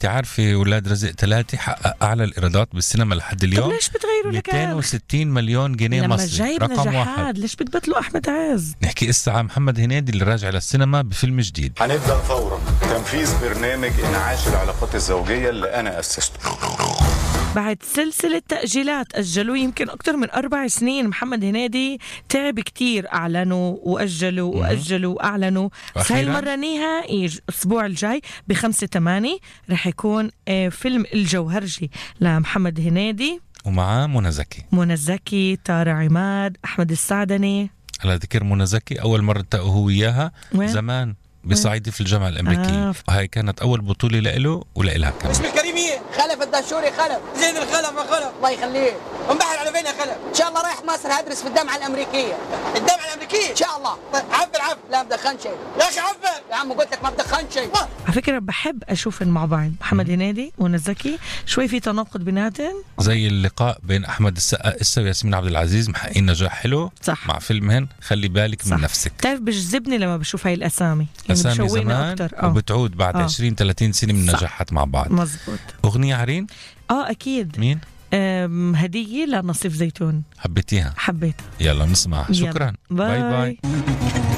انت عارفة ولاد رزق 3 حقق اعلى الايرادات بالسينما لحد اليوم. طب ليش بتغيروا لك 260 مليون جنيه لما مصري، جايب رقم نجاحات 1. ليش بتبطلوا احمد عز؟ نحكي قصة عن محمد هنيدي اللي راجع للسينما بفيلم جديد. هنبدأ فورا تنفيذ برنامج انعاش العلاقات الزوجية اللي انا اسسته. بعد سلسلة تأجيلات أجلوا يمكن أكتر من 4 سنين. محمد هنيدي تعب كتير، أعلنوا وأجلوا وأجلوا وأعلنوا. هاي المرة نهائي الأسبوع الجاي ب5/8 رح يكون فيلم الجوهرجي لمحمد هنيدي، ومعاه منى زكي، طارق عماد، أحمد السعدني. على ذكر منى زكي، أول مرة التقوا هو وياها زمان بصعيدي في الجامعة الأمريكية. وهي كانت أول بطولة لإله ولإلها كمان. اسم الكريمية خلف الدهشوري، خلف زين الخلف يا خلف، الله يخليه. انبحر على فين يا خلف؟ ان شاء الله رايح مصر هدرس في الجامعة الأمريكية. الجامعة الأمريكية ان شاء الله. عبر لا بدخن شيء يا اخي، عبر يا عم، قلت لك ما بدخن شيء. على فكرة بحب أشوف مع بعض محمد هنيدي ومنى زكي، شوي في تناقض بيناتهم، زي اللقاء بين أحمد السقا وياسمين عبد العزيز، محققين نجاح حلو صح مع فيلمهن. خلي بالك صح. من نفسك. تعرف بجذبني لما بشوف هاي الأسامي، أسامي زمان وبتعود بعد 20-30 سنة من نجاحات مع بعض. مزبوط. أغنية عرين؟ أكيد. مين؟ هدية لنصيف زيتون. حبيتيها؟ حبيتها. يلا نسمع. شكرا. باي باي.